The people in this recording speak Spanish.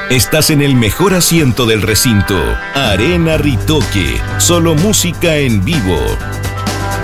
Estás en el mejor asiento del recinto. Arena Ritoque. Solo música en vivo.